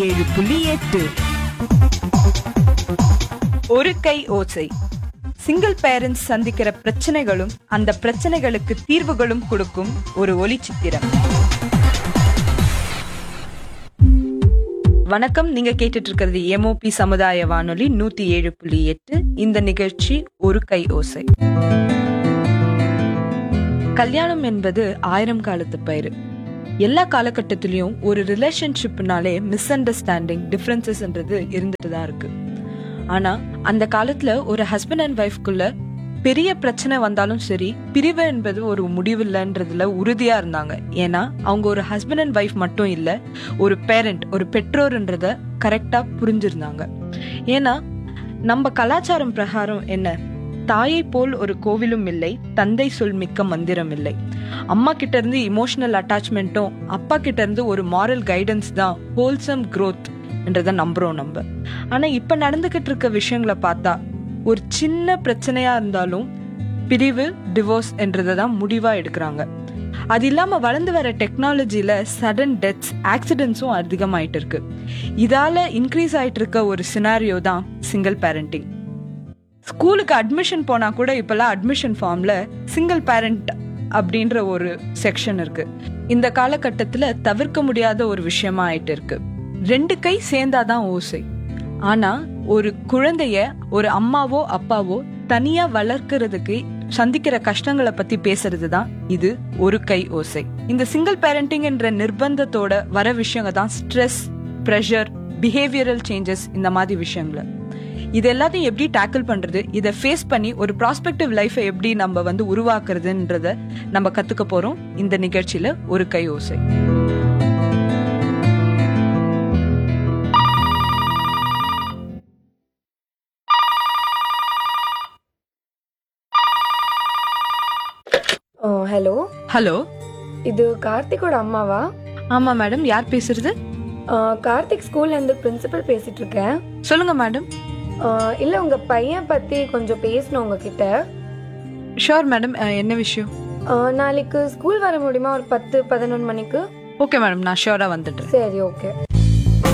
7.8 ஒரு கை ஓசை. Single parents சந்திக்கிற பிரச்சனைகளும் அந்த பிரச்சனைகளுக்கு தீர்வுகளும் கொடுக்கும் ஒரு ஒளி சித்திரம். வணக்கம், நீங்க கேட்டுட்டு இருக்கிறது எம்ஓபி சமுதாய வானொலி 107.8. இந்த நிகழ்ச்சி ஒரு கை ஓசை. கல்யாணம் என்பது 1000 காலத்து பயிர். எல்லா காலகட்டத்திலயும் ஒரு ரிலேஷன்ஷிப்னாலே மிஸ் அண்டர்ஸ்டாண்டிங், டிஃபரன்சஸ்ன்றது இருந்துட்டு தான் இருக்கு. ஆனா அந்த காலத்துல ஒரு ஹஸ்பண்ட் அண்ட் ஒய்ஃப்குள்ள பெரிய பிரச்சனை வந்தாலும் சரி, பிரிவு என்பது ஒரு முடிவில்லைன்றதுல உறுதியா இருந்தாங்க. ஏன்னா அவங்க ஒரு ஹஸ்பண்ட் அண்ட் ஒய்ஃப் மட்டும் இல்ல, ஒரு பேரண்ட், ஒரு பெற்றோர்ன்றத கரெக்டா புரிஞ்சிருந்தாங்க. ஏன்னா நம்ம கலாச்சாரம் பிரகாரம் என்ன, தாயை போல் ஒரு கோவிலும் இல்லை, தந்தை சொல் மிக்க மந்திரம் இல்லை. அம்மா கிட்ட இருந்து இமோஷனல் அட்டாச்மெண்ட்டும் அப்பா கிட்ட இருந்து ஒரு மாரல் கைடன்ஸ் தான் ஹோல்சம் growth என்றதை நம்புறோம் நம்ம. ஆனா இப்ப நடந்துகிட்டு இருக்க விஷயங்களை பார்த்தா ஒரு சின்ன பிரச்சனையா இருந்தாலும் பிரிவு, டிவோர்ஸ் என்றதை தான் முடிவா எடுக்கிறாங்க. அது இல்லாம வளர்ந்து வர டெக்னாலஜில சடன் டெத்ஸ், ஆக்சிடென்ட்ஸும் அதிகமாயிட்டு இருக்கு. இதால இன்க்ரீஸ் ஆயிட்டு இருக்க ஒரு சினாரியோ தான் சிங்கிள் பேரண்டிங். ஸ்கூலுக்கு அட்மிஷன் போனா கூட இப்பெல்லாம் அட்மிஷன் ஃபார்ம்ல சிங்கிள் பேரண்ட் அப்படின்ற ஒரு செக்ஷன் இருக்கு. இந்த காலகட்டத்துல தவிர்க்க முடியாத ஒரு விஷயமா ஆயிட்டு இருக்கு. 2 கை சேர்ந்தாதான் ஓசை. ஆனா ஒரு குழந்தைய ஒரு அம்மாவோ அப்பாவோ தனியா வளர்க்கறதுக்கு சந்திக்கிற கஷ்டங்களை பத்தி பேசுறது தான் இது ஒரு கை ஓசை. இந்த சிங்கிள் பேரண்டிங் என்ற நிர்பந்தத்தோட வர விஷயங்க தான் ஸ்ட்ரெஸ், பிரஷர், பிஹேவியரல் சேஞ்சஸ், இந்த மாதிரி விஷயங்களை. இது எல்லாத்தையும் எப்படி டேக்கிள் பண்றது, இதை ஃபேஸ் பண்ணி ஒரு ப்ராஸ்பெக்டிவ் லைஃபை எப்படி நம்ம உருவாக்குறதுன்றத நம்ம கத்துக்க போறோம் இந்த நிகழ்ச்சியில ஒரு கை ஓசை. ஹலோ ஹலோ, இது கார்த்திகோட அம்மாவா? ஆமா மேடம், யார் பேசுறது? கார்த்திக் ஸ்கூல்ல இருந்து பிரின்சிபல் பேசிட்டு இருக்கேன். சொல்லுங்க மேடம். இல்ல, உங்க பையன் பத்தி கொஞ்சம் பேசணும் உங்ககிட்ட. ஷோர் மேடம், என்ன விஷயம்? நாளைக்கு ஸ்கூல் வர முடியுமா? ஒரு 10-11 மணிக்கு. ஓகே மேடம், நான் ஷோரா வந்துடுறேன். சரி, ஓகே.